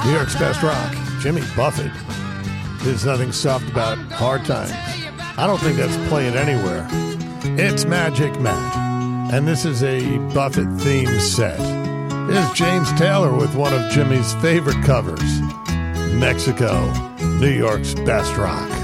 New York's best rock, Jimmy Buffett. There's nothing soft about hard times. I don't think that's playing anywhere. It's Magic Matt, and this is a Buffett themed set. Here's James Taylor with one of Jimmy's favorite covers, Mexico, New York's best rock.